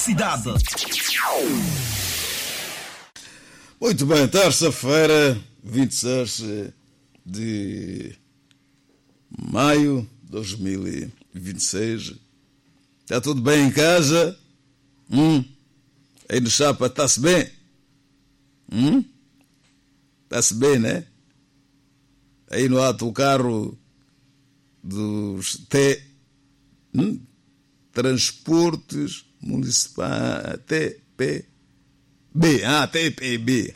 cidade. Muito bem, terça-feira, 26 de maio de 2026. Está tudo bem em casa? Aí no Chapa, está-se bem? Está-se bem, né? Aí no ato o carro dos Transportes Municipais, TPB. TPB.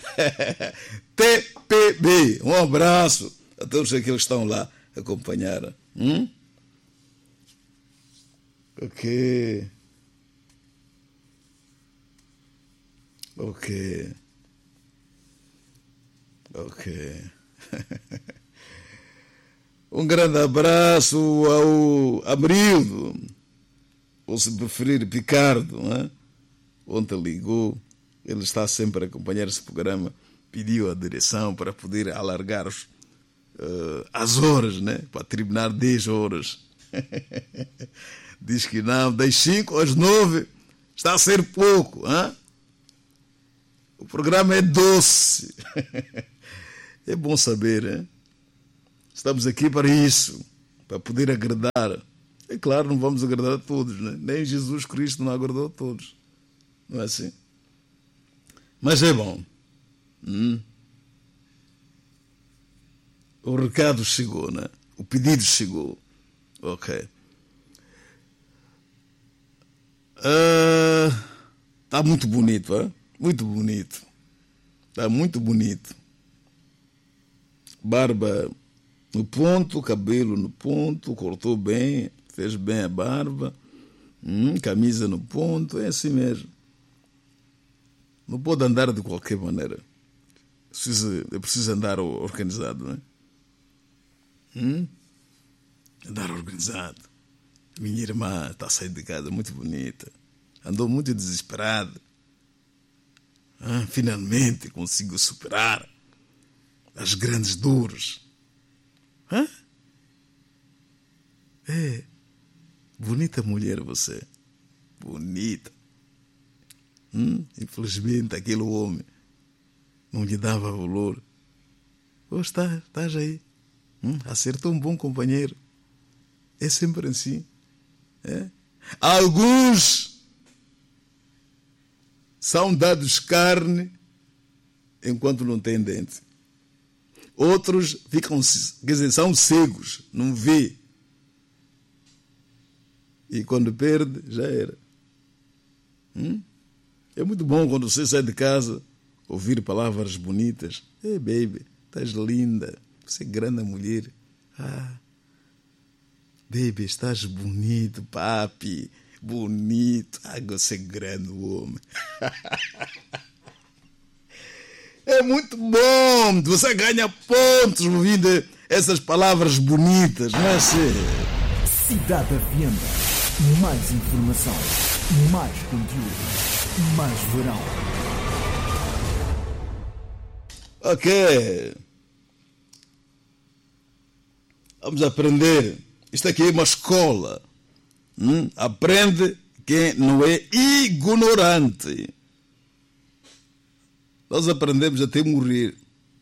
TPB. Um abraço a todos aqueles que estão lá a acompanhar. Ok. Um grande abraço ao Amarildo, ou se preferir Picardo, ontem ligou, ele está sempre a acompanhar esse programa, pediu a direção para poder alargar as horas, para terminar 10 horas. Diz que não, das 5 às 9 está a ser pouco. O programa é doce. É bom saber, hein? Estamos aqui para isso, para poder agradar. É claro, não vamos agradar a todos, né? Nem Jesus Cristo não agradou a todos. Não é assim? Mas é bom. O recado chegou, né? O pedido chegou. Ok. Está muito bonito, hein? Muito bonito. Está muito bonito. Barba no ponto, cabelo no ponto, cortou bem, fez bem a barba, camisa no ponto, é assim mesmo. Não pode andar de qualquer maneira. É preciso andar organizado, não é? Andar organizado. Minha irmã está saindo de casa muito bonita. Andou muito desesperada. Finalmente consigo superar as grandes dores. É. Bonita mulher você. Bonita. Infelizmente aquele homem não lhe dava valor. Hoje estás aí. Acertou um bom companheiro. É sempre assim. Alguns são dados carne enquanto não têm dente. Outros são cegos, não vê. E quando perde, já era. É muito bom quando você sai de casa, ouvir palavras bonitas. Hey baby, estás linda. Você é grande mulher. Baby, estás bonito, papi. Bonito. Você é grande homem. É muito bom. Você ganha pontos ouvindo essas palavras bonitas, não é assim? Cidade FM. Mais informação, mais conteúdo, mais verão. Ok. Vamos aprender. Isto aqui é uma escola. Aprende quem não é ignorante. Nós aprendemos até morrer.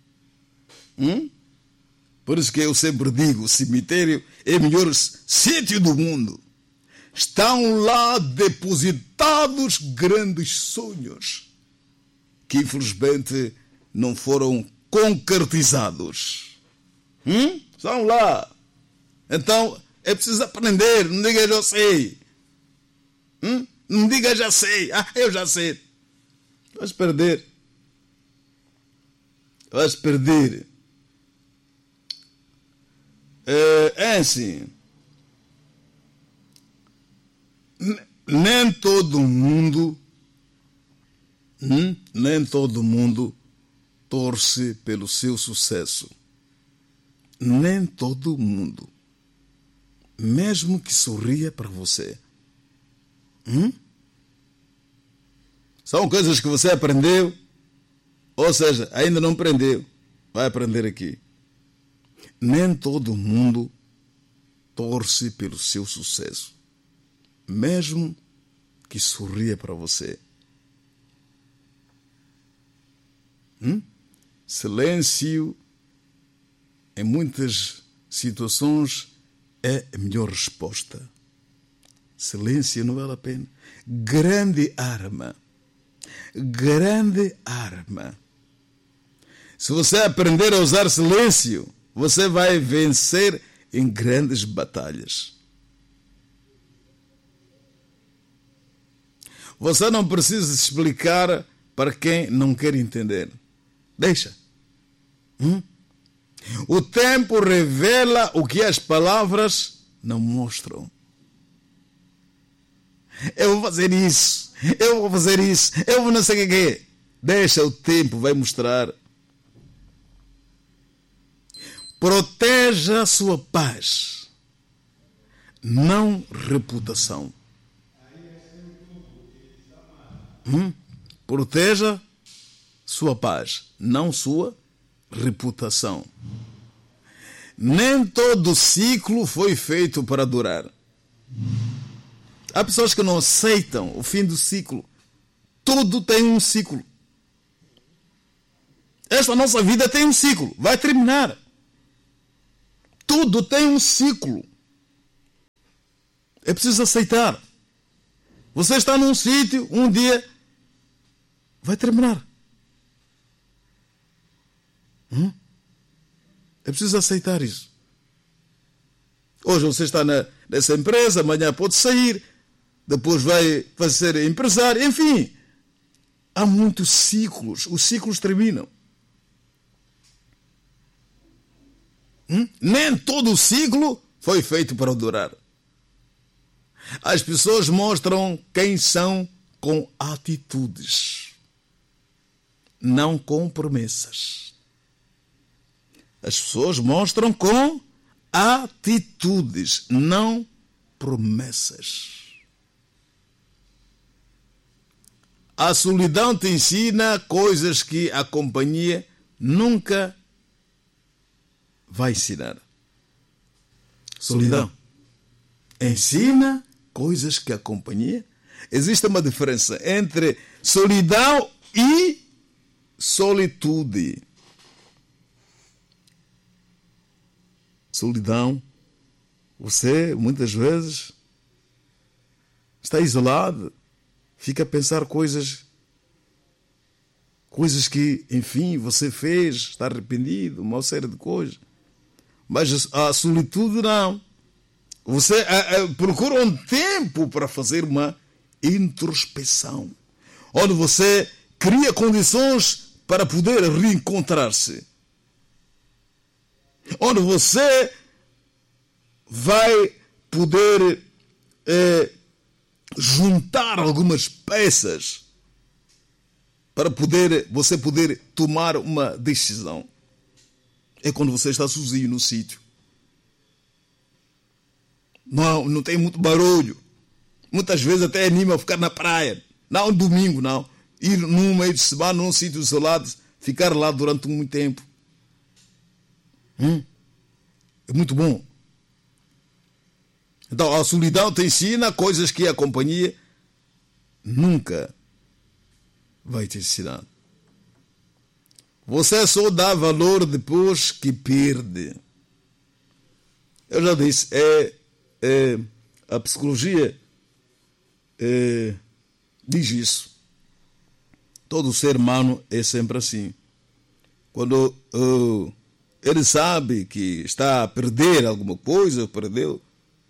Por isso que eu sempre digo, o cemitério é o melhor sítio do mundo. Estão lá depositados grandes sonhos que infelizmente não foram concretizados. Estão lá. Então é preciso aprender. Não diga já sei. Não diga já sei. Eu já sei. Vais perder. Vais perder. É assim. Nem todo mundo torce pelo seu sucesso. Nem todo mundo. Mesmo que sorria para você. São coisas que você aprendeu, ou seja, ainda não aprendeu. Vai aprender aqui. Nem todo mundo torce pelo seu sucesso. Mesmo que sorria para você. Silêncio, em muitas situações, é a melhor resposta. Silêncio não vale a pena. Grande arma. Grande arma. Se você aprender a usar silêncio, você vai vencer em grandes batalhas. Você não precisa explicar para quem não quer entender. Deixa. O tempo revela o que as palavras não mostram. Eu vou fazer isso. Eu vou fazer isso. Eu vou não sei o que é. Deixa, o tempo vai mostrar. Proteja a sua paz, não reputação. Proteja sua paz, não sua reputação. Nem todo ciclo foi feito para durar. Há pessoas que não aceitam o fim do ciclo. Tudo tem um ciclo. Esta nossa vida tem um ciclo, vai terminar. Tudo tem um ciclo. É preciso aceitar. Você está num sítio, um dia vai terminar. É preciso aceitar isso. Hoje você está nessa empresa, amanhã pode sair, depois vai ser empresário, enfim. Há muitos ciclos, os ciclos terminam. Nem todo o ciclo foi feito para durar. As pessoas mostram quem são com atitudes, não com promessas. As pessoas mostram com atitudes, não promessas. A solidão te ensina coisas que a companhia nunca vai ensinar. Solidão ensina coisas que a companhia... Existe uma diferença entre solidão e solitude. Solidão, você muitas vezes está isolado, fica a pensar coisas que, enfim, você fez, está arrependido, uma série de coisas. Mas a solitude não. Você procura um tempo para fazer uma introspeção, onde você cria condições para poder reencontrar-se, onde você vai poder juntar algumas peças para você poder tomar uma decisão. É quando você está sozinho no sítio. Não tem muito barulho. Muitas vezes até anima a ficar na praia. Não domingo, não. Ir num meio de semana, num sítio isolado, ficar lá durante muito tempo. É muito bom. Então, a solidão te ensina coisas que a companhia nunca vai te ensinar. Você só dá valor depois que perde. Eu já disse, a psicologia diz isso. Todo ser humano é sempre assim. Quando ele sabe que está a perder alguma coisa, perdeu,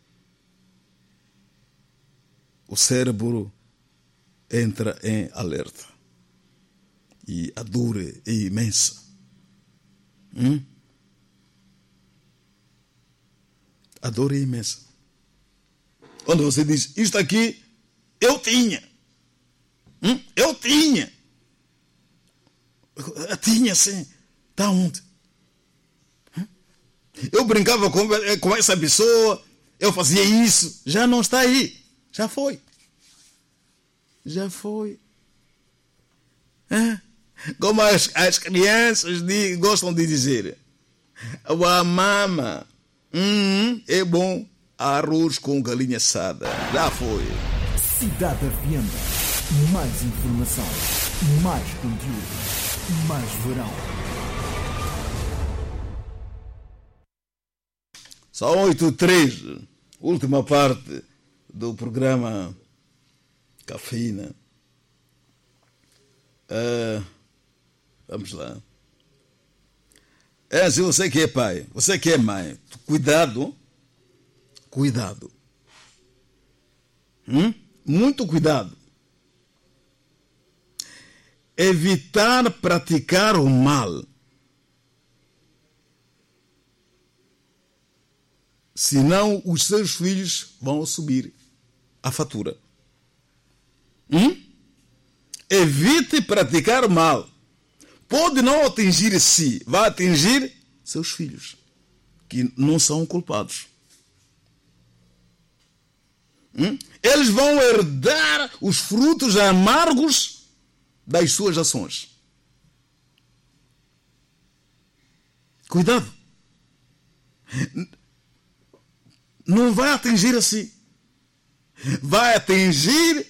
o cérebro entra em alerta. E a dor é imensa. A dor é imensa. Quando você diz, isto aqui, eu tinha. Eu tinha. Eu tinha, sim. Está onde? Eu brincava com essa pessoa, eu fazia isso. Já não está aí. Já foi. Já foi. Como as crianças gostam de dizer, a mama é bom, arroz com galinha assada. Já foi. Cidade FM. Mais informação, mais conteúdo, mais verão. São 8h03, última parte do programa Cafeína. Vamos lá. Se você que é pai, você que é mãe, cuidado. Muito cuidado. Evitar praticar o mal. Senão os seus filhos vão subir a fatura. Evite praticar o mal. Pode não atingir si, vai atingir seus filhos, que não são culpados. Eles vão herdar os frutos amargos das suas ações. Cuidado. Não vai atingir a si. Vai atingir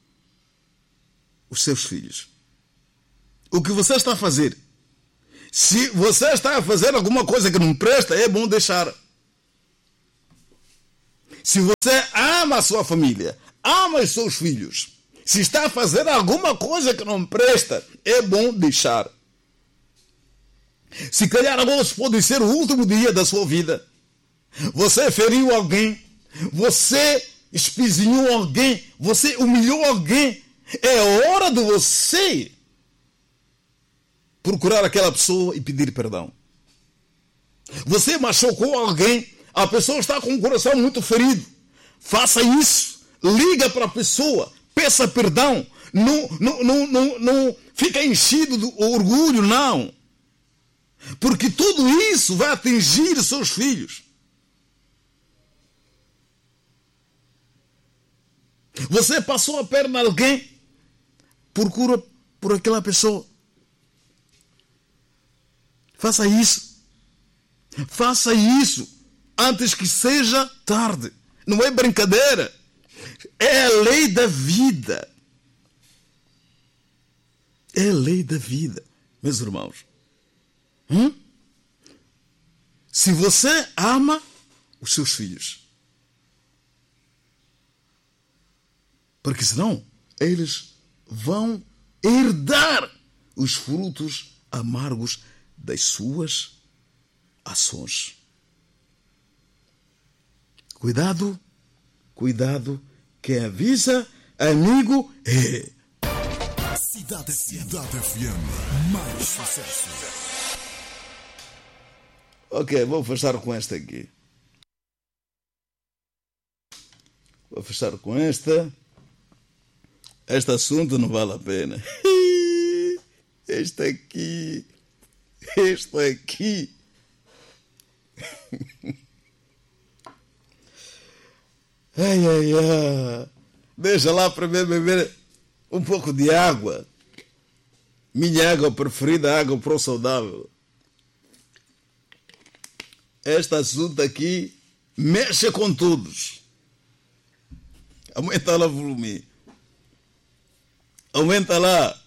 os seus filhos. O que você está a fazer? Se você está a fazer alguma coisa que não presta, é bom deixar. Se você ama a sua família, ama os seus filhos, se está a fazer alguma coisa que não presta, é bom deixar. Se calhar hoje pode ser o último dia da sua vida. Você feriu alguém, você espizinhou alguém, você humilhou alguém. É hora de você procurar aquela pessoa e pedir perdão. Você machucou alguém, a pessoa está com o coração muito ferido. Faça isso. Liga para a pessoa, peça perdão. Não fica enchido de orgulho, não. Porque tudo isso vai atingir seus filhos. Você passou a perna a alguém, procura por aquela pessoa. Faça isso. Faça isso antes que seja tarde. Não é brincadeira. É a lei da vida. É a lei da vida, meus irmãos. Se você ama os seus filhos, porque senão eles vão herdar os frutos amargos das suas ações. Cuidado, quem avisa, amigo é. Cidade FM, mais sucesso. Ok, vou fechar com esta aqui. Vou fechar com esta. Este assunto não vale a pena. Este aqui. Ai. Deixa lá para mim beber um pouco de água. Minha água preferida, água pro saudável. Este assunto aqui mexe com todos. Aumenta lá o volume. Aumenta lá.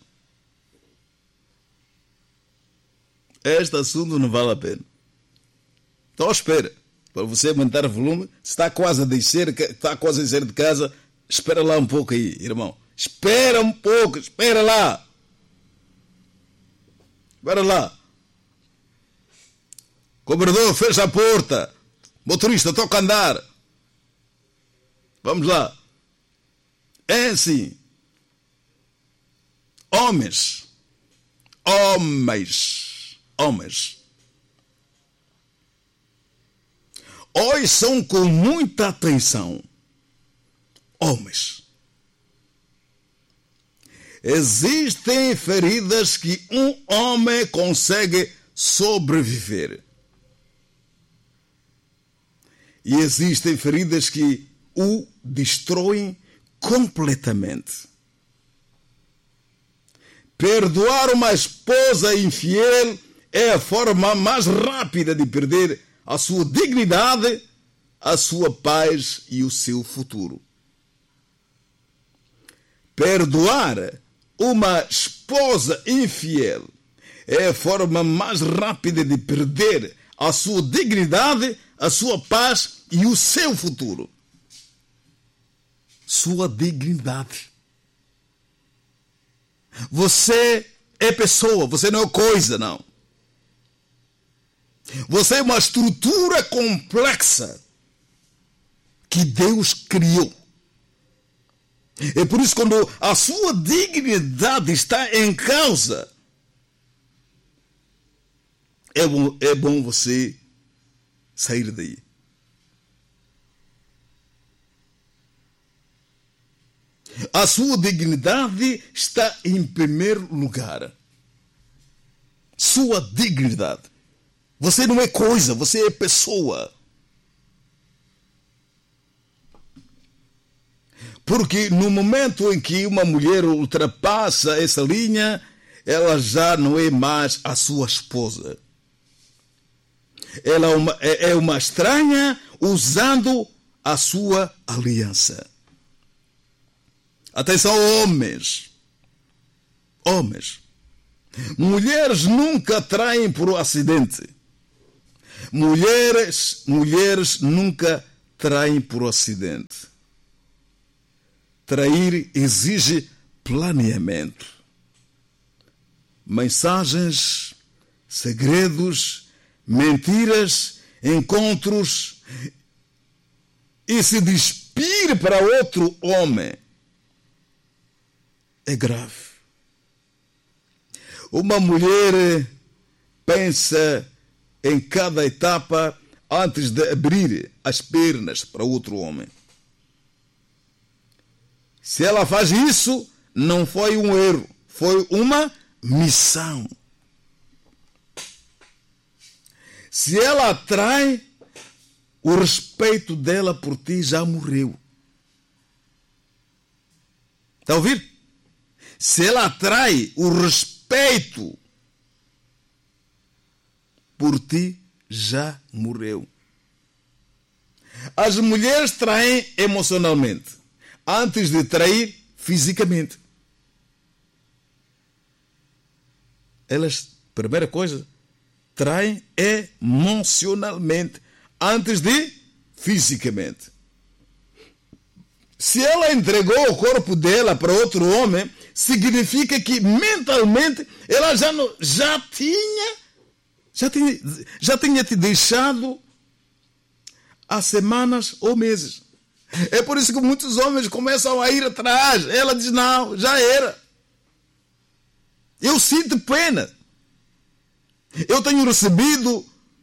Este assunto não vale a pena. Então espera. Para você aumentar o volume, se está quase a descer, está quase a sair de casa, espera lá um pouco aí, irmão. Espera um pouco, espera lá. Espera lá. Cobrador, fecha a porta. Motorista, toca a andar. Vamos lá. É assim. Homens. Ouçam com muita atenção. Homens. Existem feridas que um homem consegue sobreviver. E existem feridas que o destroem completamente. Perdoar uma esposa infiel é a forma mais rápida de perder a sua dignidade, a sua paz e o seu futuro. Perdoar uma esposa infiel é a forma mais rápida de perder a sua dignidade, a sua paz e o seu futuro. Sua dignidade. Você é pessoa, você não é coisa, não. Você é uma estrutura complexa que Deus criou. É por isso que quando a sua dignidade está em causa, é bom você sair daí. A sua dignidade está em primeiro lugar. Sua dignidade. Você não é coisa, você é pessoa. Porque no momento em que uma mulher ultrapassa essa linha, ela já não é mais a sua esposa. Ela é uma estranha usando a sua aliança. Atenção, homens. Homens. Mulheres nunca traem por acidente. Mulheres nunca traem por acidente. Trair exige planeamento. Mensagens, segredos, mentiras, encontros. E se despir para outro homem é grave. Uma mulher pensa em cada etapa antes de abrir as pernas para outro homem. Se ela faz isso, não foi um erro, foi uma missão. Se ela atrai, o respeito dela por ti já morreu. Está a ouvir? Se ela atrai, o respeito por ti já morreu. As mulheres traem emocionalmente antes de trair fisicamente. Elas, primeira coisa, traem emocionalmente antes de fisicamente. Se ela entregou o corpo dela para outro homem, significa que mentalmente ela já tinha te deixado há semanas ou meses. É por isso que muitos homens começam a ir atrás. Ela diz, não, já era. Eu sinto pena. Eu tenho recebido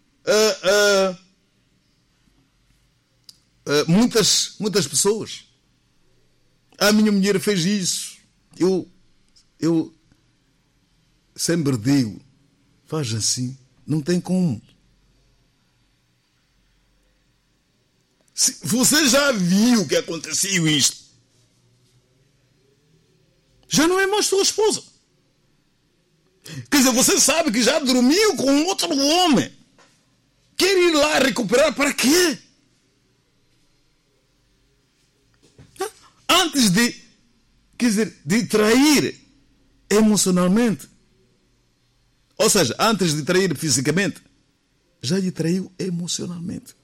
muitas pessoas. A minha mulher fez isso. Eu sempre digo, faz assim, não tem como. Se você já viu que aconteceu isto, já não é mais sua esposa. Quer dizer, você sabe que já dormiu com outro homem. Quer ir lá recuperar para quê? Antes de trair emocionalmente. Ou seja, antes de trair fisicamente, já lhe traiu emocionalmente.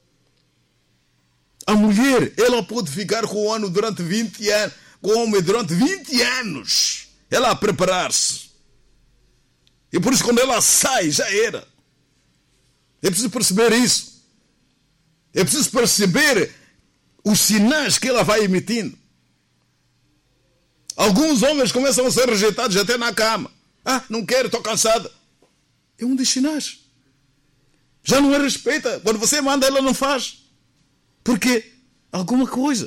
A mulher, ela pode ficar com o homem durante 20 anos, com o homem durante 20 anos, ela a preparar-se. E por isso quando ela sai, já era. É preciso perceber isso. É preciso perceber os sinais que ela vai emitindo. Alguns homens começam a ser rejeitados até na cama. Ah, não quero, estou cansada. É um dos sinais. Já não a respeita. Quando você manda, ela não faz. Porque alguma coisa.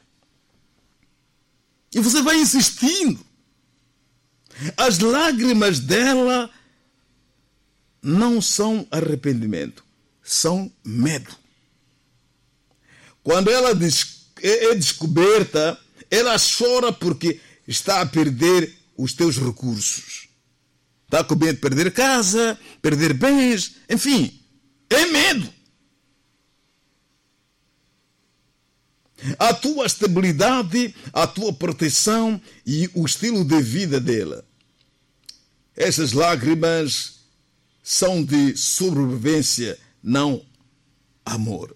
E você vai insistindo. As lágrimas dela não são arrependimento, são medo. Quando ela é descoberta, ela chora porque está a perder os teus recursos. Está com medo de perder casa, perder bens, enfim, é medo. a tua estabilidade, a tua proteção e o estilo de vida dela. Essas lágrimas são de sobrevivência, não amor.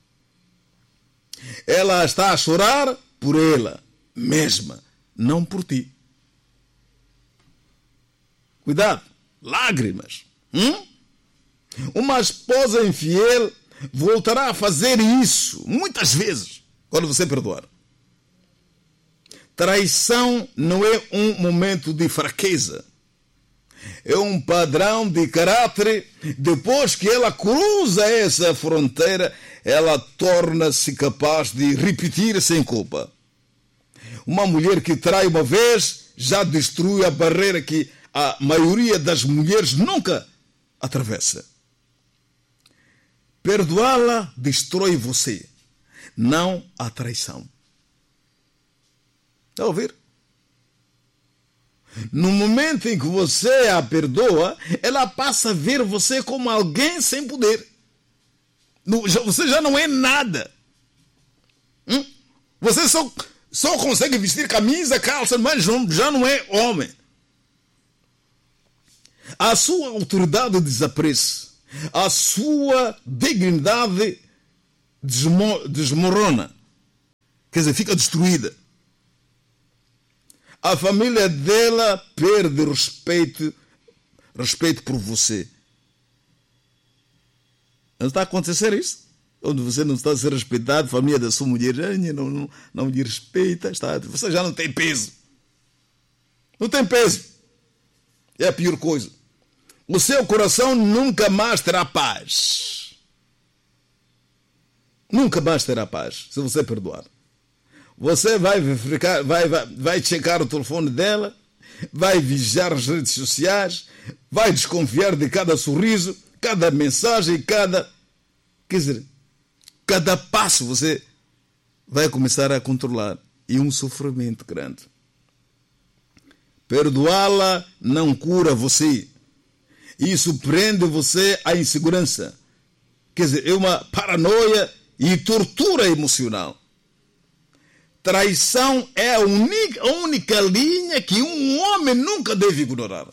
Ela está a chorar por ela mesma, não por ti. Cuidado, lágrimas. Uma esposa infiel voltará a fazer isso muitas vezes quando você perdoar. Traição não é um momento de fraqueza. É um padrão de caráter. Depois que ela cruza essa fronteira, ela torna-se capaz de repetir sem culpa. Uma mulher que trai uma vez já destrui a barreira que a maioria das mulheres nunca atravessa. Perdoá-la destrói você, não a traição. Está a ouvir? No momento em que você a perdoa, ela passa a ver você como alguém sem poder. Você já não é nada. Você só consegue vestir camisa, calça, mas já não é homem. A sua autoridade desaparece. A sua dignidade desmorona. Quer dizer, fica destruída. A família dela perde respeito por você. Não está a acontecer isso? Onde você não está a ser respeitado, a família da sua mulher não lhe respeita. Você já não tem peso. Não tem peso. É a pior coisa. O seu coração nunca mais terá paz. Nunca mais terá paz se você perdoar. Você vai checar o telefone dela, vai vigiar as redes sociais, vai desconfiar de cada sorriso, cada mensagem, cada passo você vai começar a controlar. E um sofrimento grande. Perdoá-la não cura você. Isso prende você à insegurança. Quer dizer, é uma paranoia e tortura emocional. Traição é a única linha que um homem nunca deve ignorar.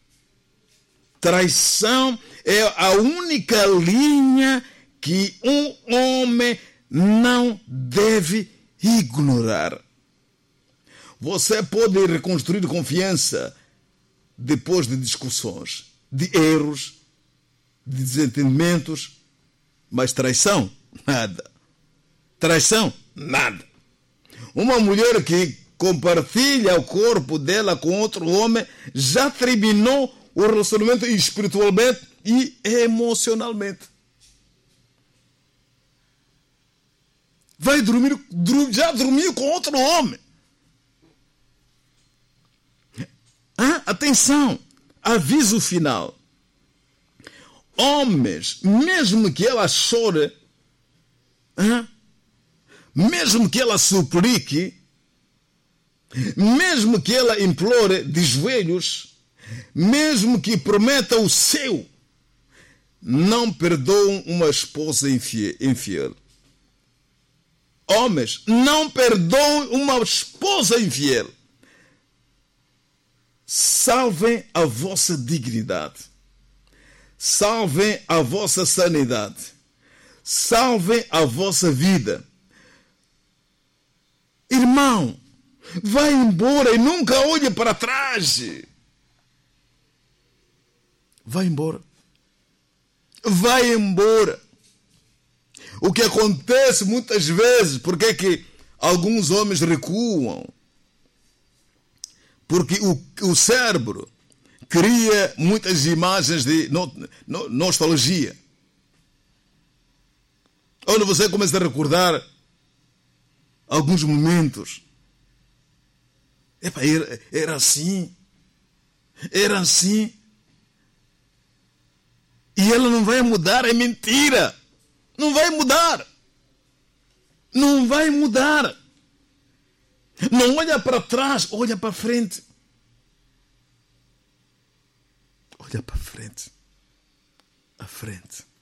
Traição é a única linha que um homem não deve ignorar. Você pode reconstruir confiança depois de discussões, de erros, de desentendimentos, mas traição, nada. Traição, nada. Uma mulher que compartilha o corpo dela com outro homem já terminou o relacionamento espiritualmente e emocionalmente. Já dormiu com outro homem. Atenção, aviso final. Homens, mesmo que ela chore, mesmo que ela suplique, mesmo que ela implore de joelhos, mesmo que prometa o seu, não perdoam uma esposa infiel. Homens, não perdoam uma esposa infiel. Salvem a vossa dignidade. Salvem a vossa sanidade. Salvem a vossa vida. Irmão, vai embora e nunca olhe para trás. Vai embora. Vai embora. O que acontece muitas vezes, porque é que alguns homens recuam? Porque o cérebro cria muitas imagens de nostalgia. Onde você começa a recordar alguns momentos. Era assim. Era assim. E ela não vai mudar, é mentira. Não vai mudar. Não vai mudar. Não olha para trás, olha para frente. Olha para frente. À frente.